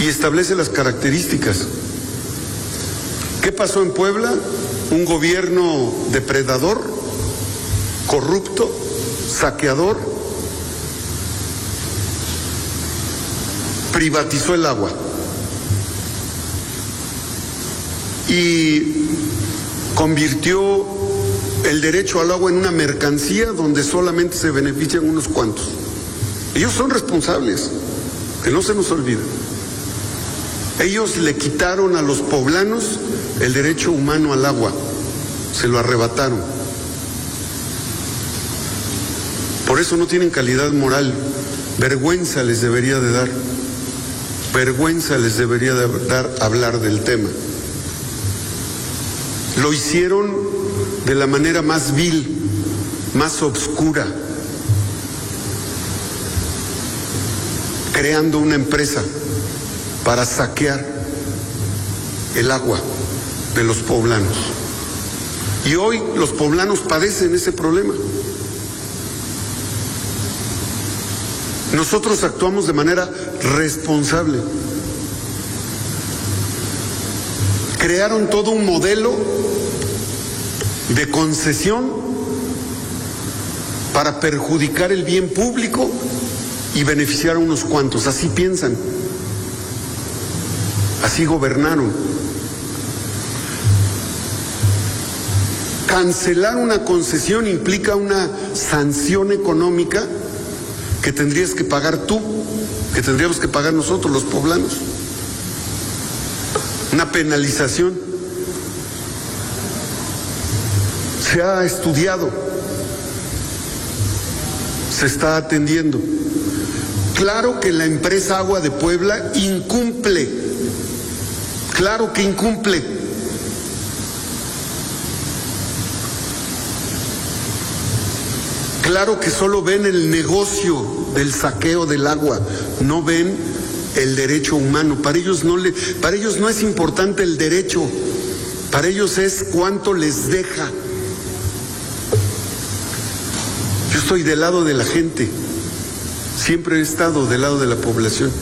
y establece las características. ¿Qué pasó en Puebla? Un gobierno depredador, corrupto, saqueador, privatizó el agua y convirtió el derecho al agua en una mercancía donde solamente se benefician unos cuantos. Ellos son responsables, que no se nos olvide. Ellos le quitaron a los poblanos el derecho humano al agua, se lo arrebataron. Por eso no tienen calidad moral. Vergüenza les debería de dar. Vergüenza les debería de dar hablar del tema. Lo hicieron de la manera más vil, más obscura, creando una empresa para saquear el agua de los poblanos. Y hoy los poblanos padecen ese problema. Nosotros actuamos de manera responsable. Crearon todo un modelo de concesión para perjudicar el bien público y beneficiar a unos cuantos. Así piensan. Así gobernaron. Cancelar una concesión implica una sanción económica que tendrías que pagar tú, que tendríamos que pagar nosotros los poblanos. Una penalización. Se ha estudiado, se está atendiendo. Claro que la empresa Agua de Puebla incumple, claro que incumple. Claro que solo ven el negocio del saqueo del agua, no ven el derecho humano. Para ellos no es importante el derecho, para ellos es cuánto les deja. Yo estoy del lado de la gente, siempre he estado del lado de la población.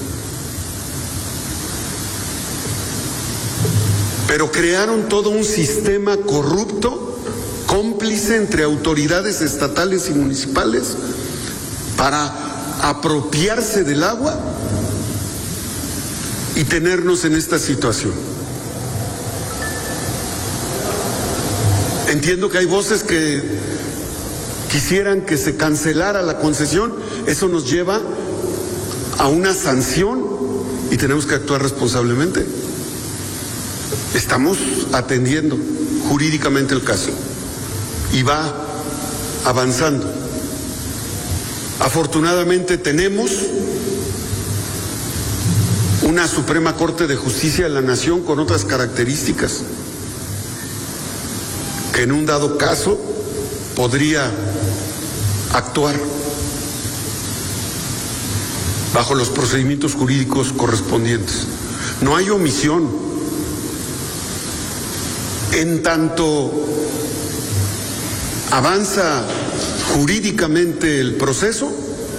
Pero crearon todo un sistema corrupto, cómplice entre autoridades estatales y municipales para apropiarse del agua y tenernos en esta situación. Entiendo que hay voces que quisieran que se cancelara la concesión. Eso nos lleva a una sanción y tenemos que actuar responsablemente. Estamos atendiendo jurídicamente el caso y va avanzando. Afortunadamente tenemos una Suprema Corte de Justicia de la Nación con otras características que en un dado caso podría actuar bajo los procedimientos jurídicos correspondientes. No hay omisión. En tanto avanza jurídicamente el proceso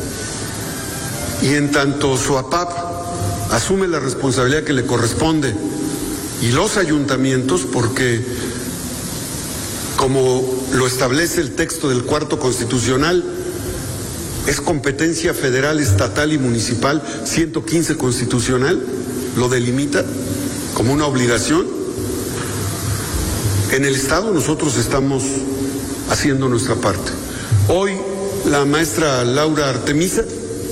y en tanto SUAPAP asume la responsabilidad que le corresponde y los ayuntamientos, porque como lo establece el texto del cuarto constitucional, es competencia federal, estatal y municipal, 115 constitucional, lo delimita como una obligación. En el Estado nosotros estamos haciendo nuestra parte. Hoy la maestra Laura Artemisa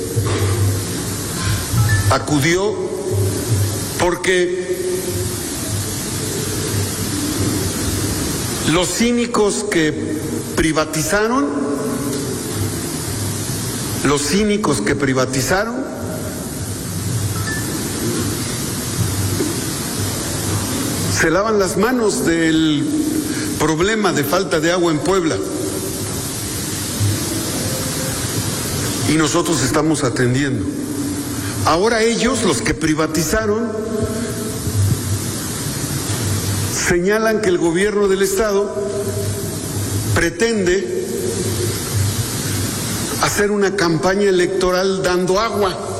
acudió porque los cínicos que privatizaron, se lavan las manos del problema de falta de agua en Puebla. Y nosotros estamos atendiendo. Ahora ellos, los que privatizaron, señalan que el gobierno del Estado pretende hacer una campaña electoral dando agua.